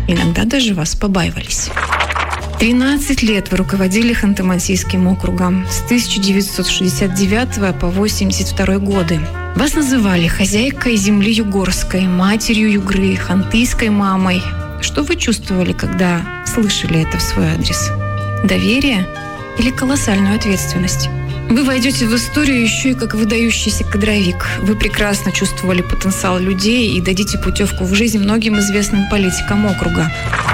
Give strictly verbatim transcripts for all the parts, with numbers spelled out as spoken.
Иногда даже вас побаивались. тринадцать лет вы руководили Ханты-Мансийским округом с тысяча девятьсот шестьдесят девятого по восемьдесят второй годы. Вас называли хозяйкой земли югорской, матерью Югры, хантыйской мамой. Что вы чувствовали, когда слышали это в свой адрес? Доверие или колоссальную ответственность? Вы войдете в историю еще и как выдающийся кадровик. Вы прекрасно чувствовали потенциал людей и дадите путевку в жизнь многим известным политикам округа.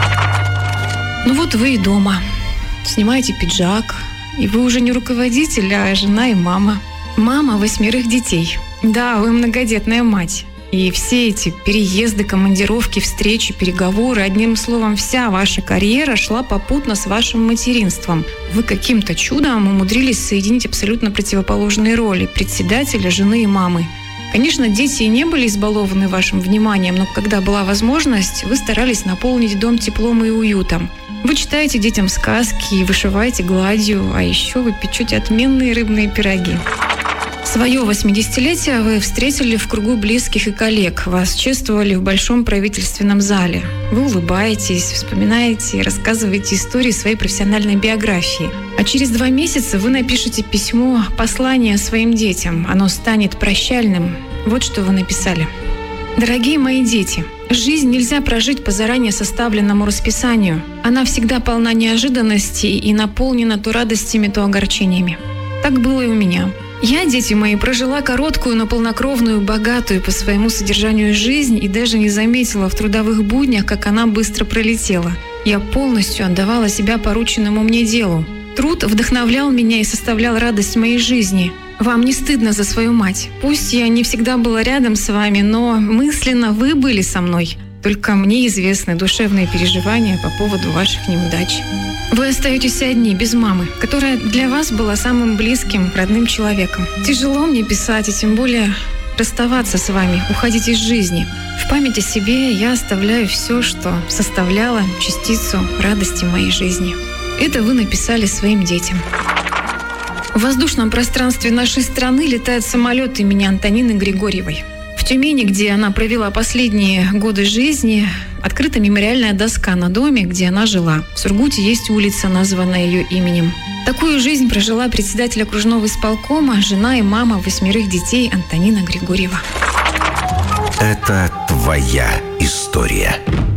Ну вот вы и дома. Снимаете пиджак, и вы уже не руководитель, а жена и мама. Мама восьмерых детей. Да, вы многодетная мать. И все эти переезды, командировки, встречи, переговоры, одним словом, вся ваша карьера шла попутно с вашим материнством. Вы каким-то чудом умудрились соединить абсолютно противоположные роли – председателя, жены и мамы. Конечно, дети и не были избалованы вашим вниманием, но когда была возможность, вы старались наполнить дом теплом и уютом. Вы читаете детям сказки и вышиваете гладью, а еще вы печете отменные рыбные пироги. Свое восьмидесятилетие вы встретили в кругу близких и коллег. Вас чествовали в большом правительственном зале. Вы улыбаетесь, вспоминаете и рассказываете истории своей профессиональной биографии. А через два месяца вы напишете письмо, послание своим детям. Оно станет прощальным. Вот что вы написали. Дорогие мои дети, жизнь нельзя прожить по заранее составленному расписанию. Она всегда полна неожиданностей и наполнена то радостями, то огорчениями. Так было и у меня. Я, дети мои, прожила короткую, но полнокровную, богатую по своему содержанию жизнь и даже не заметила в трудовых буднях, как она быстро пролетела. Я полностью отдавала себя порученному мне делу. Труд вдохновлял меня и составлял радость моей жизни. Вам не стыдно за свою мать. Пусть я не всегда была рядом с вами, но мысленно вы были со мной. Только мне известны душевные переживания по поводу ваших неудач. Вы остаетесь одни, без мамы, которая для вас была самым близким, родным человеком. Тяжело мне писать, и тем более расставаться с вами, уходить из жизни. В память о себе я оставляю все, что составляло частицу радости моей жизни. Это вы написали своим детям. В воздушном пространстве нашей страны летает самолет имени Антонины Григорьевой. В Тюмени, где она провела последние годы жизни, открыта мемориальная доска на доме, где она жила. В Сургуте есть улица, названная ее именем. Такую жизнь прожила председатель окружного исполкома, жена и мама восьмерых детей Антонина Григорьева. Это твоя история.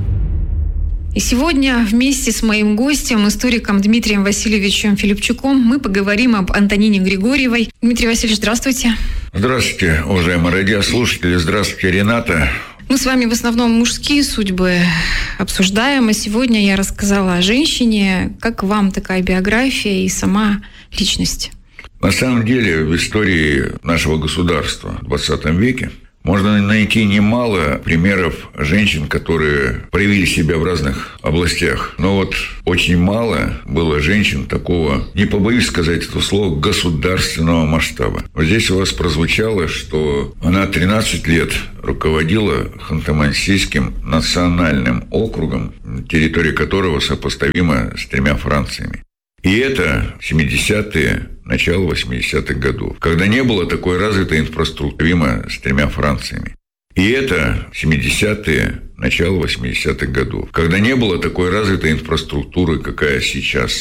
И сегодня вместе с моим гостем, историком Дмитрием Васильевичем Филипчуком, мы поговорим об Антонине Григорьевой. Дмитрий Васильевич, здравствуйте. Здравствуйте, уважаемые радиослушатели. Здравствуйте, Рената. Мы с вами в основном мужские судьбы обсуждаем, а сегодня я рассказала о женщине. Как вам такая биография и сама личность? На самом деле, в истории нашего государства в двадцатом веке можно найти немало примеров женщин, которые проявили себя в разных областях. Но вот очень мало было женщин такого, не побоюсь сказать это слово, государственного масштаба. Вот здесь у вас прозвучало, что она тринадцать лет руководила Ханты-Мансийским национальным округом, территория которого сопоставима с тремя Франциями. И это семидесятые, начало восьмидесятых годов, когда не было такой развитой инфраструктуры с тремя Франциями. И это семидесятые, начало восьмидесятых годов, когда не было такой развитой инфраструктуры, какая сейчас